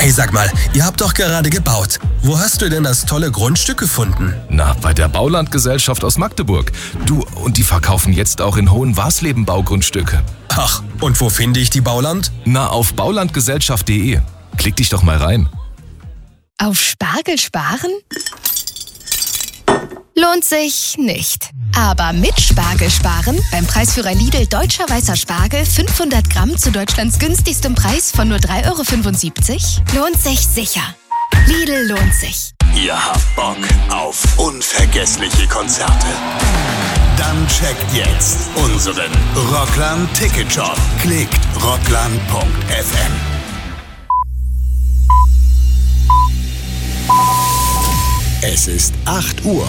Hey, sag mal, ihr habt doch gerade gebaut. Wo hast du denn das tolle Grundstück gefunden? Na, bei der Baulandgesellschaft aus Magdeburg. Du, und die verkaufen jetzt auch in Hohenwarsleben Baugrundstücke. Ach, und wo finde ich die Bauland? Na, auf baulandgesellschaft.de. Klick dich doch mal rein. Auf Spargel sparen? Lohnt sich nicht. Aber mit Spargel sparen, beim Preisführer Lidl Deutscher Weißer Spargel 500 Gramm zu Deutschlands günstigstem Preis von nur 3,75 €, lohnt sich sicher. Lidl lohnt sich. Ihr habt Bock auf unvergessliche Konzerte? Dann checkt jetzt unseren Rockland Ticket Shop. Klickt rockland.fm. Es ist 8 Uhr.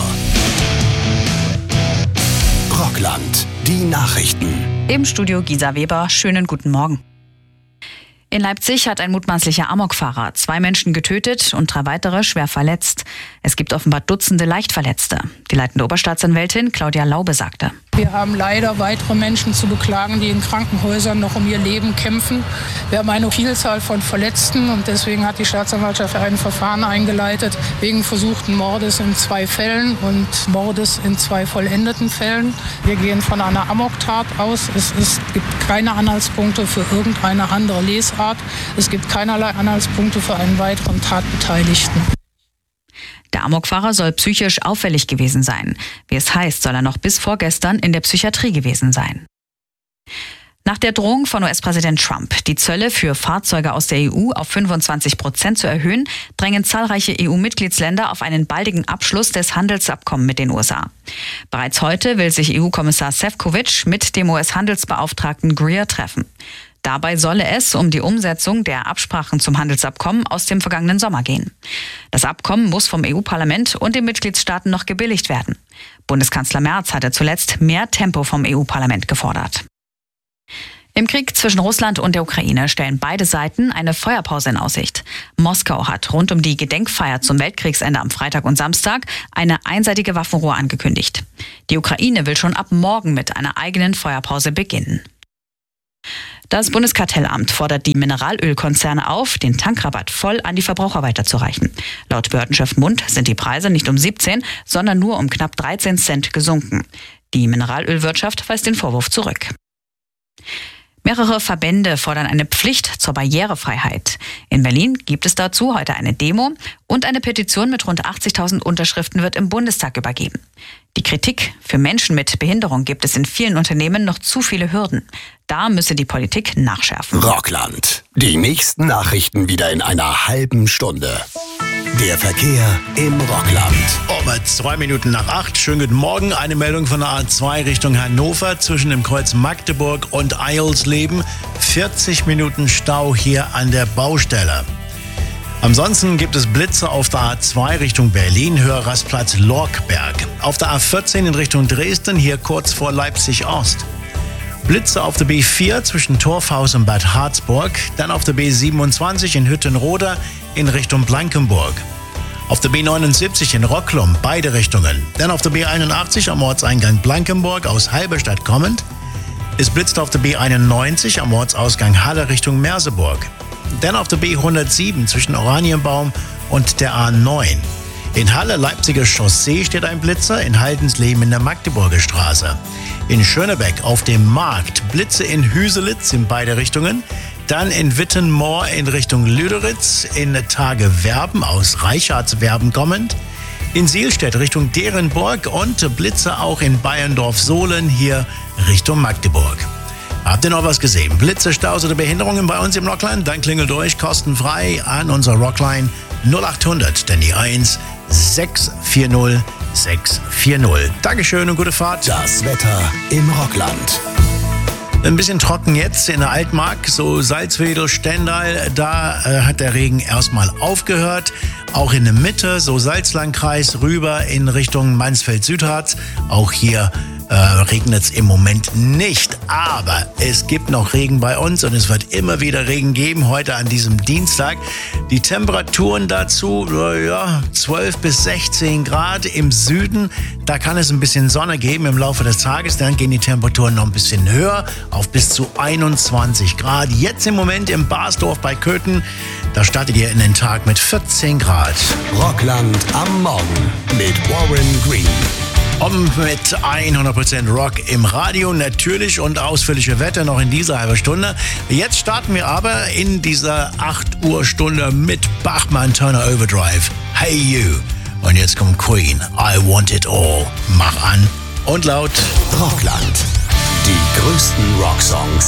Rockland, die Nachrichten. Im Studio Gisa Weber, schönen guten Morgen. In Leipzig hat ein mutmaßlicher Amokfahrer 2 Menschen getötet und 3 weitere schwer verletzt. Es gibt offenbar Dutzende Leichtverletzte. Die leitende Oberstaatsanwältin Claudia Laube sagte: Wir haben leider weitere Menschen zu beklagen, die in Krankenhäusern noch um ihr Leben kämpfen. Wir haben eine Vielzahl von Verletzten und deswegen hat die Staatsanwaltschaft ein Verfahren eingeleitet wegen versuchten Mordes in 2 Fällen und Mordes in 2 vollendeten Fällen. Wir gehen von einer Amoktat aus. Es gibt keine Anhaltspunkte für irgendeine andere Lesart. Es gibt keinerlei Anhaltspunkte für einen weiteren Tatbeteiligten. Der Amokfahrer soll psychisch auffällig gewesen sein. Wie es heißt, soll er noch bis vorgestern in der Psychiatrie gewesen sein. Nach der Drohung von US-Präsident Trump, die Zölle für Fahrzeuge aus der EU auf 25% zu erhöhen, drängen zahlreiche EU-Mitgliedsländer auf einen baldigen Abschluss des Handelsabkommens mit den USA. Bereits heute will sich EU-Kommissar Šefčovič mit dem US-Handelsbeauftragten Greer treffen. Dabei solle es um die Umsetzung der Absprachen zum Handelsabkommen aus dem vergangenen Sommer gehen. Das Abkommen muss vom EU-Parlament und den Mitgliedstaaten noch gebilligt werden. Bundeskanzler Merz hatte zuletzt mehr Tempo vom EU-Parlament gefordert. Im Krieg zwischen Russland und der Ukraine stellen beide Seiten eine Feuerpause in Aussicht. Moskau hat rund um die Gedenkfeier zum Weltkriegsende am Freitag und Samstag eine einseitige Waffenruhe angekündigt. Die Ukraine will schon ab morgen mit einer eigenen Feuerpause beginnen. Das Bundeskartellamt fordert die Mineralölkonzerne auf, den Tankrabatt voll an die Verbraucher weiterzureichen. Laut Behördenchef Mund sind die Preise nicht um 17, sondern nur um knapp 13 Cent gesunken. Die Mineralölwirtschaft weist den Vorwurf zurück. Mehrere Verbände fordern eine Pflicht zur Barrierefreiheit. In Berlin gibt es dazu heute eine Demo und eine Petition mit rund 80.000 Unterschriften wird im Bundestag übergeben. Die Kritik: Für Menschen mit Behinderung gibt es in vielen Unternehmen noch zu viele Hürden. Da müsse die Politik nachschärfen. Rockland. Die nächsten Nachrichten wieder in einer halben Stunde. Der Verkehr im Rockland. Um 2 Minuten nach 8. Schönen guten Morgen. Eine Meldung von der A2 Richtung Hannover zwischen dem Kreuz Magdeburg und Eilsleben. 40 Minuten Stau hier an der Baustelle. Ansonsten gibt es Blitze auf der A2 Richtung Berlin, Höhe Rastplatz Lorkberg. Auf der A14 in Richtung Dresden, hier kurz vor Leipzig-Ost. Blitze auf der B4 zwischen Torfhaus und Bad Harzburg. Dann auf der B27 in Hüttenroda in Richtung Blankenburg. Auf der B79 in Rocklum, beide Richtungen. Dann auf der B81 am Ortseingang Blankenburg aus Halberstadt kommend. Es blitzt auf der B91 am Ortsausgang Halle Richtung Merseburg. Dann auf der B107 zwischen Oranienbaum und der A9. In Halle Leipziger Chaussee steht ein Blitzer, in Haldensleben in der Magdeburger Straße. In Schönebeck auf dem Markt Blitze in Hüselitz in beide Richtungen. Dann in Wittenmoor in Richtung Lüderitz, in Tage-Werben aus Reichardswerben kommend. In Sielstedt Richtung Derenburg und Blitze auch in Bayerndorf-Sohlen hier Richtung Magdeburg. Habt ihr noch was gesehen? Blitze, Staus oder Behinderungen bei uns im Rockland? Dann klingelt durch, kostenfrei an unserer Rockline 0800, dann die 1 640 640. Dankeschön und gute Fahrt. Das Wetter im Rockland. Ein bisschen trocken jetzt in der Altmark, so Salzwedel, Stendal, da hat der Regen erstmal aufgehört. Auch in der Mitte, so Salzlandkreis rüber in Richtung Mansfeld-Südharz. Auch hier regnet es im Moment nicht. Aber es gibt noch Regen bei uns und es wird immer wieder Regen geben, heute an diesem Dienstag. Die Temperaturen dazu, 12 bis 16 Grad im Süden. Da kann es ein bisschen Sonne geben im Laufe des Tages. Dann gehen die Temperaturen noch ein bisschen höher, auf bis zu 21 Grad. Jetzt im Moment im Basdorf bei Köthen, da startet ihr in den Tag mit 14 Grad. Rockland am Morgen mit Warren Green. Mit 100% Rock im Radio natürlich und ausführliche Wetter noch in dieser halben Stunde. Jetzt starten wir aber in dieser 8 Uhr Stunde mit Bachmann Turner Overdrive. Hey You. Und jetzt kommt Queen. I Want It All. Mach an und laut. Rockland. Die größten Rocksongs.